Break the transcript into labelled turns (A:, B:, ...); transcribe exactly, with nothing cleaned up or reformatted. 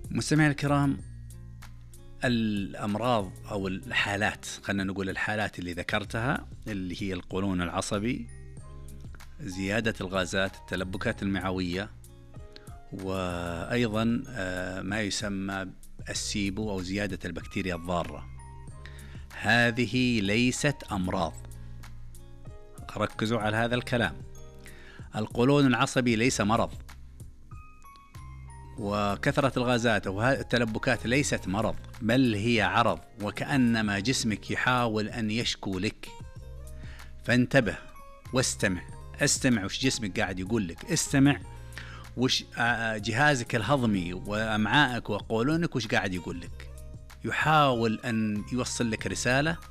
A: مستمعينا الكرام، الأمراض أو الحالات، خلنا نقول الحالات اللي ذكرتها اللي هي القولون العصبي، زيادة الغازات، التلبكات المعوية، وأيضا ما يسمى السيبو أو زيادة البكتيريا الضارة. هذه ليست أمراض، ركزوا على هذا الكلام. القولون العصبي ليس مرض، وكثرة الغازات أو التلبكات ليست مرض، بل هي عرض، وكأنما جسمك يحاول أن يشكو لك. فانتبه واستمع، استمع وش جسمك قاعد يقول لك، استمع وش جهازك الهضمي وأمعائك وقولونك وش قاعد يقول لك. يحاول أن يوصل لك رسالة